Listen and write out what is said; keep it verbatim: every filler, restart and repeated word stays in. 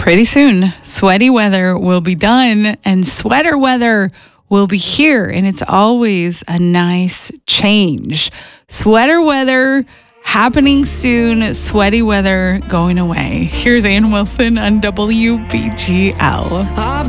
Pretty soon, sweaty weather will be done and sweater weather will be here. And it's always a nice change. Sweater weather happening soon, sweaty weather going away. Here's Ann Wilson on W B G L.